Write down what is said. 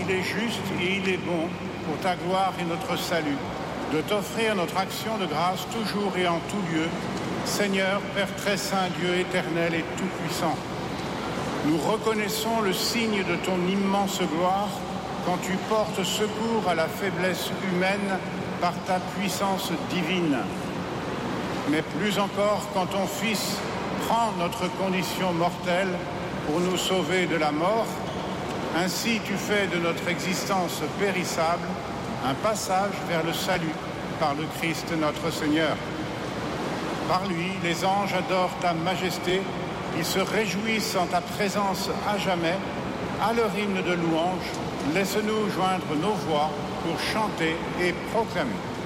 il est juste et il est bon, pour ta gloire et notre salut, de t'offrir notre action de grâce toujours et en tout lieu, Seigneur, Père très saint, Dieu éternel et tout-puissant. Nous reconnaissons le signe de ton immense gloire quand tu portes secours à la faiblesse humaine par ta puissance divine. Mais plus encore quand ton Fils prend notre condition mortelle pour nous sauver de la mort, ainsi tu fais de notre existence périssable un passage vers le salut par le Christ notre Seigneur. Par lui, les anges adorent ta majesté, ils se réjouissent en ta présence à jamais. À leur hymne de louange, laisse-nous joindre nos voix pour chanter et proclamer.